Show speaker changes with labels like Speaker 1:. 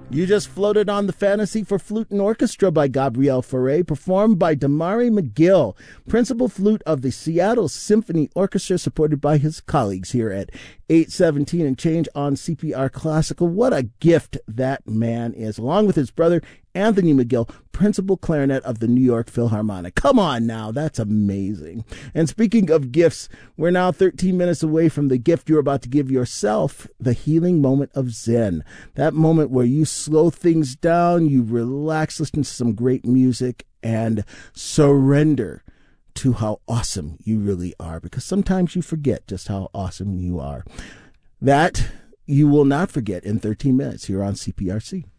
Speaker 1: You just floated on the Fantasy for Flute and Orchestra by Gabriel Fauré, performed by Damari McGill, principal flute of the Seattle Symphony Orchestra, supported by his colleagues here at 817 and change on CPR Classical. What a gift that man is, along with his brother, Anthony McGill, principal clarinet of the New York Philharmonic. Come on now, that's amazing. And speaking of gifts, we're now 13 minutes away from the gift you're about to give yourself, the healing moment of Zen. That moment where you slow things down, you relax, listen to some great music, and surrender to how awesome you really are, because sometimes you forget just how awesome you are. That you will not forget in 13 minutes here on CPRC.